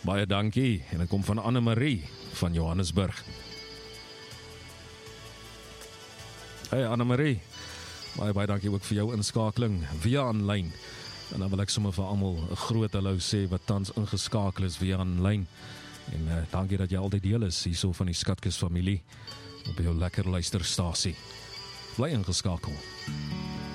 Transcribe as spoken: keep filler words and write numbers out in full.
Baie dankie, en dit kom van Annemarie van Johannesburg. Hey Annemarie, baie baie dankie ook vir jou inskakeling via aanlyn. En dan wil ek sommer vir almal 'n groot hallo sê wat tans ingeskakel is via aanlyn. En uh, dankie dat jy altyd deel is hierso van die Skatkis familie op jou lekker luisterstasie. Bly ingeskakel.